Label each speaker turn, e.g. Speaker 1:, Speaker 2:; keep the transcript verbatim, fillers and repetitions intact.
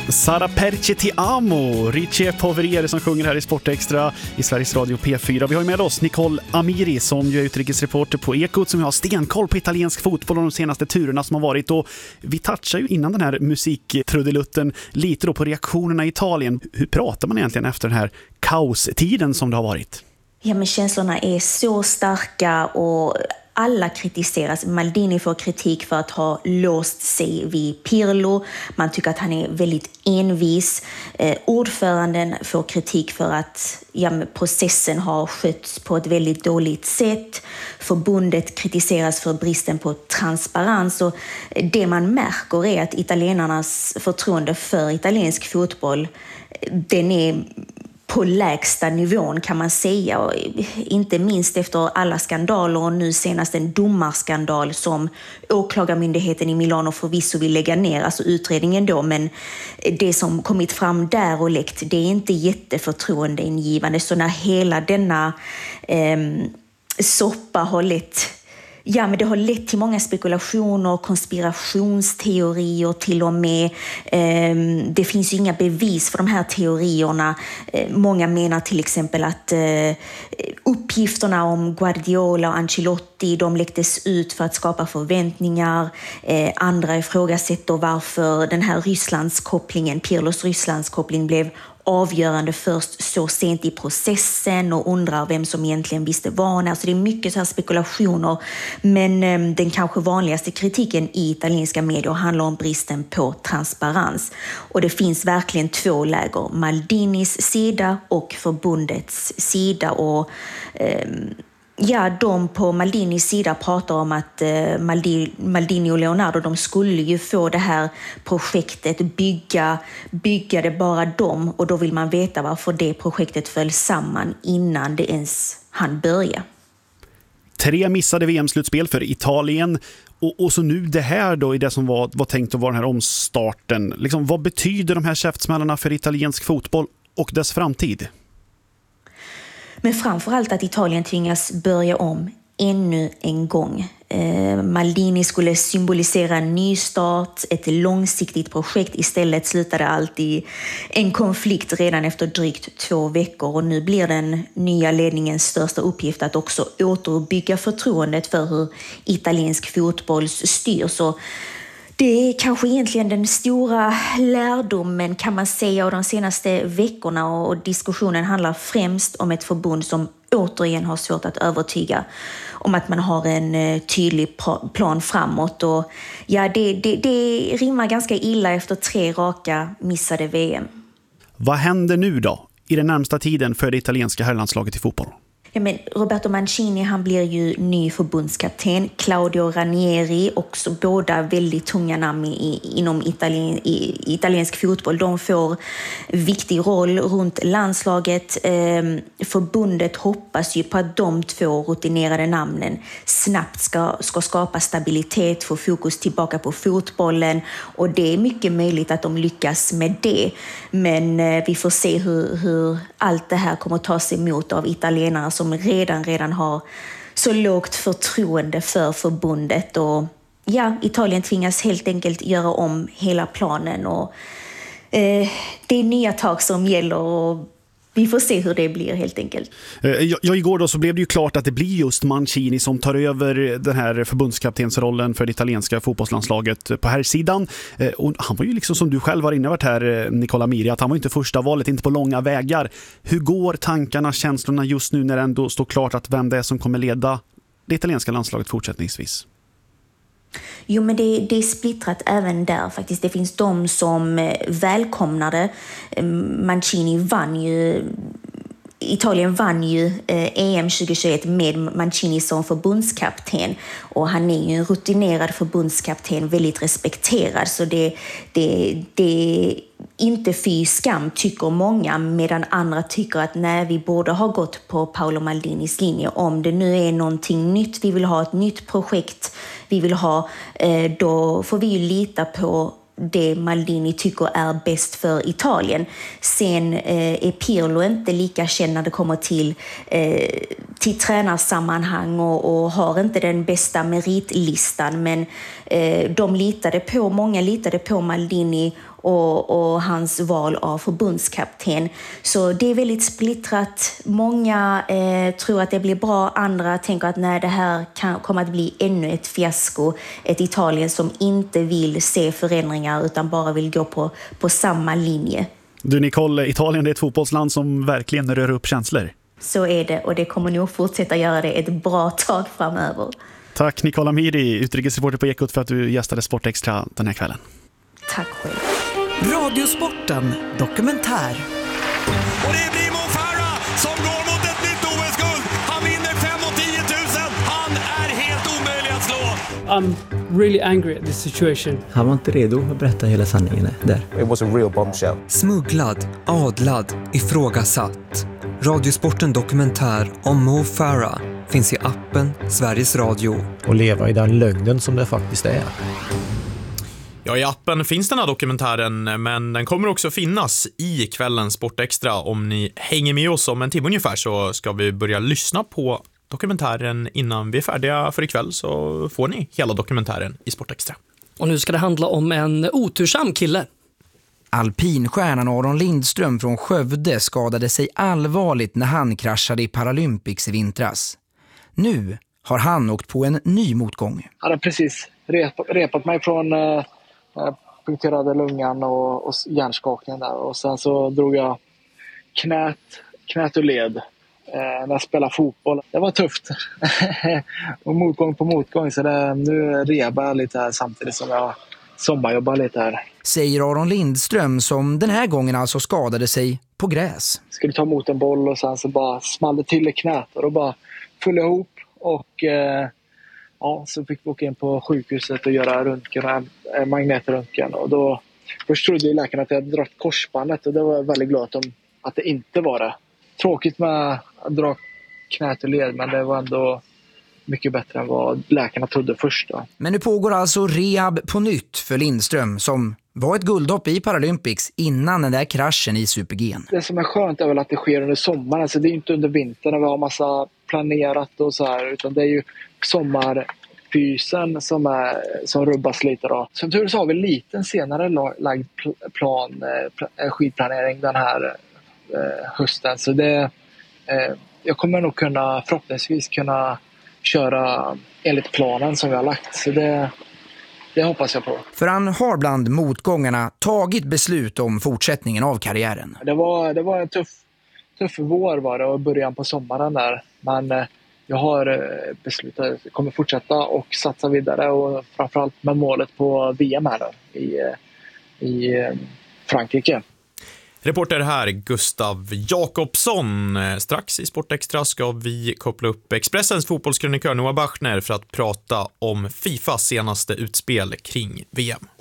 Speaker 1: Sara Perce ti amo, Ricci Poverier som sjunger här i Sportextra i Sveriges Radio P fyra. Vi har ju med oss Nicole Amiri som ju är utrikesreporter på Ekot som har stenkoll på italiensk fotboll och de senaste turerna som har varit. Och vi touchar ju innan den här musiktrudelutten lite då på reaktionerna i Italien. Hur pratar man egentligen efter den här kaostiden som det har varit?
Speaker 2: Ja, men känslorna är så starka och alla kritiseras. Maldini får kritik för att ha låst sig vid Pirlo. Man tycker att han är väldigt envis. Eh, ordföranden får kritik för att ja, processen har skötts på ett väldigt dåligt sätt. Förbundet kritiseras för bristen på transparens. Och det man märker är att italienarnas förtroende för italiensk fotboll, den är på lägsta nivån kan man säga, och inte minst efter alla skandaler och nu senast en domarskandal som åklagarmyndigheten i Milano förvisso vill lägga ner, alltså utredningen då, men det som kommit fram där och läckt, det är inte jätteförtroendeingivande. Så när hela denna eh, soppa har lett Ja, men det har lett till många spekulationer, konspirationsteorier till och med. Eh, det finns ju inga bevis för de här teorierna. Eh, många menar till exempel att eh, uppgifterna om Guardiola och Ancelotti, de läcktes ut för att skapa förväntningar. Eh, andra ifrågasätter varför den här Rysslandskopplingen, Pirlos Rysslandskoppling blev avgörande först så sent i processen och undrar vem som egentligen visste vad. Alltså det är mycket så här spekulationer, men eh, den kanske vanligaste kritiken i italienska medier handlar om bristen på transparens. Och det finns verkligen två läger, Maldinis sida och förbundets sida, och eh, ja, de på Maldinis sida pratar om att eh, Maldi, Maldini och Leonardo, de skulle ju få det här projektet bygga, bygga det bara dem, och då vill man veta varför det projektet föll samman innan det ens hann börja.
Speaker 1: Tre missade V M-slutspel för Italien och, och så nu det här då i det som var, var tänkt att vara den här omstarten. Liksom, vad betyder de här käftsmällarna för italiensk fotboll och dess framtid?
Speaker 2: Men framförallt att Italien tvingas börja om ännu en gång. Eh, Maldini skulle symbolisera en ny start, ett långsiktigt projekt. Istället slutade allt i en konflikt redan efter drygt två veckor. Och nu blir den nya ledningens största uppgift att också återbygga förtroendet för hur italiensk fotboll styrs. Och det är kanske egentligen den stora lärdomen, kan man säga, av de senaste veckorna, och diskussionen handlar främst om ett förbund som återigen har svårt att övertyga om att man har en tydlig plan framåt. Och ja, det, det, det rimmar ganska illa efter tre raka missade V M.
Speaker 1: Vad händer nu då i den närmsta tiden för det italienska herrlandslaget i fotboll?
Speaker 2: Ja, men Roberto Mancini, han blir ju ny förbundskapten. Claudio Ranieri, också båda väldigt tunga namn i, inom Italien, i, italiensk fotboll. De får viktig roll runt landslaget. Eh, förbundet hoppas ju på att de två rutinerade namnen snabbt ska, ska skapa stabilitet, få fokus tillbaka på fotbollen. Och det är mycket möjligt att de lyckas med det. Men eh, vi får se hur, hur allt det här kommer att tas emot av italienarna som redan, redan har så lågt förtroende för förbundet. Och ja, Italien tvingas helt enkelt göra om hela planen, och eh, det är nya tag som gäller, och vi får se hur det blir helt enkelt.
Speaker 1: Ja, igår då så blev det ju klart att det blir just Mancini som tar över den här förbundskaptensrollen för det italienska fotbollslandslaget på här sidan. Och han var ju liksom, som du själv har innevarit här, Nicole Amiri, att han var inte första valet, inte på långa vägar. Hur går tankarna, känslorna just nu när det ändå står klart att vem det är som kommer leda det italienska landslaget fortsättningsvis?
Speaker 2: Jo, men det, det är splittrat även där faktiskt. Det finns de som välkomnade. Mancini vann ju, Italien vann ju E M tjugohundratjugoett med Mancini som förbundskapten, och han är ju en rutinerad förbundskapten, väldigt respekterad, så det, det, det inte fy skam, tycker många, medan andra tycker att nej, vi borde ha gått på Paolo Maldinis linje. Om det nu är någonting nytt, vi vill ha ett nytt projekt, vi vill ha, då får vi ju lita på det Maldini tycker är bäst för Italien. Sen eh, är Pirlo inte lika känd när det kommer till, eh, till tränarsammanhang och, och har inte den bästa meritlistan, men eh, de litade på, många litade på Maldini, och, och hans val av förbundskapten. Så det är väldigt splittrat. Många eh, tror att det blir bra, andra tänker att nej, det här kan komma att bli ännu ett fiasko. Ett Italien som inte vill se förändringar utan bara vill gå på, på samma linje.
Speaker 1: Du Nicole, Italien är ett fotbollsland som verkligen rör upp känslor.
Speaker 2: Så är det, och det kommer nog fortsätta göra det ett bra tag framöver.
Speaker 1: Tack Nicole Amiri, utrikesreporter på Ekot, för att du gästade Sportextra den här kvällen.
Speaker 2: Tack själv.
Speaker 3: Radiosporten dokumentär.
Speaker 4: Och det blir Mo Farah som går mot ett nytt O S-guld. Han vinner fem och tio tusen. Han är helt omöjlig att slå.
Speaker 5: I'm really angry at this situation.
Speaker 6: Han var inte redo att berätta hela sanningen där.
Speaker 7: It was a real bombshell.
Speaker 8: Smugglad, adlad, ifrågasatt. Radiosporten dokumentär om Mo Farah finns i appen Sveriges Radio.
Speaker 6: Och leva i den lögnen som det faktiskt är.
Speaker 9: Ja, i appen finns den här dokumentären, men den kommer också finnas i kvällens Sportextra. Om ni hänger med oss om en timme ungefär så ska vi börja lyssna på dokumentären innan vi är färdiga för ikväll, så får ni hela dokumentären i Sportextra.
Speaker 5: Och nu ska det handla om en otursam kille.
Speaker 10: Alpinstjärnan Aron Lindström från Skövde skadade sig allvarligt när han kraschade i Paralympics i vintras. Nu har han åkt på en ny motgång.
Speaker 11: Jag hade precis repat, repat mig från eh, punkterade lungan och, och hjärnskakningen där. Och sen så drog jag knät, knät och led eh, när jag spelade fotboll. Det var tufft. Och motgång på motgång. Så det, nu rebar jag lite här samtidigt som jag sommarjobbar lite här.
Speaker 10: Säger Aron Lindström, som den här gången alltså skadade sig på gräs.
Speaker 11: Skulle ta emot en boll och sen så bara smallde till i knät och då bara föll ihop. Och eh, ja, så fick vi åka in på sjukhuset och göra röntgen, äh, magnetröntgen. Och då först trodde läkarna att jag hade dragit korsbandet och det var jag väldigt glad om att det inte var det. Tråkigt med att dra knät och led, men det var ändå mycket bättre än vad läkarna trodde först då.
Speaker 10: Men nu pågår alltså rehab på nytt för Lindström, som var ett guldhopp i Paralympics innan den där kraschen i Super-G.
Speaker 11: Det som är skönt är väl att det sker under sommaren. Alltså det är inte under vintern när vi har massa planerat och så här, utan det är ju sommarfysen som, är, som rubbas lite då. Som tur så har vi lite senare lagd plan, skidplanering den här eh, hösten. Så det, eh, jag kommer nog kunna förhoppningsvis kunna köra enligt planen som vi har lagt. Så det, det hoppas jag på.
Speaker 10: För han har bland motgångarna tagit beslut om fortsättningen av karriären.
Speaker 11: Det var, det var en tuff, tuff vår var det och början på sommaren där. Men eh, jag har beslutat att jag kommer fortsätta och satsa vidare. Och framförallt med målet på V M här då, i, i Frankrike.
Speaker 9: Reporter här Gustav Jakobsson. Strax i Sportextra ska vi koppla upp Expressens fotbollskrönikör Noah Bachner för att prata om FIFAs senaste utspel kring V M.